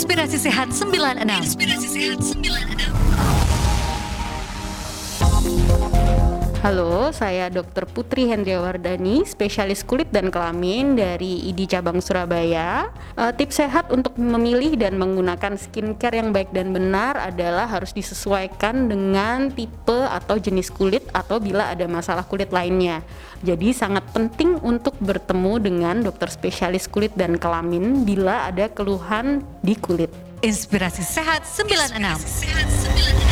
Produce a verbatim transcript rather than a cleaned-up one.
Inspirasi Sehat sembilan puluh enam. Inspirasi Sehat sembilan puluh enam. Halo, saya dokter Putri Hendriawardani, spesialis kulit dan kelamin dari I D I Cabang Surabaya. Uh, tips sehat untuk memilih dan menggunakan skincare yang baik dan benar adalah harus disesuaikan dengan tipe atau jenis kulit atau bila ada masalah kulit lainnya. Jadi sangat penting untuk bertemu dengan dokter spesialis kulit dan kelamin bila ada keluhan di kulit. Inspirasi Sehat sembilan puluh enam. Inspirasi Sehat sembilan puluh enam.